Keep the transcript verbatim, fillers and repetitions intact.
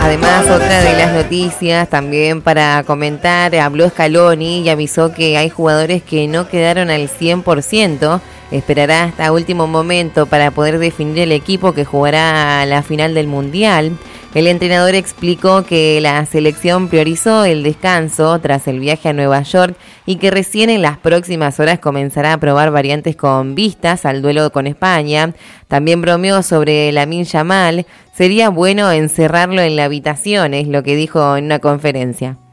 Además, otra de las noticias también para comentar, habló Scaloni y avisó que hay jugadores que no quedaron al cien por ciento. Esperará hasta último momento para poder definir el equipo que jugará la final del Mundial. El entrenador explicó que la selección priorizó el descanso tras el viaje a Nueva York y que recién en las próximas horas comenzará a probar variantes con vistas al duelo con España. También bromeó sobre Lamine Yamal. Sería bueno encerrarlo en la habitación, es lo que dijo en una conferencia.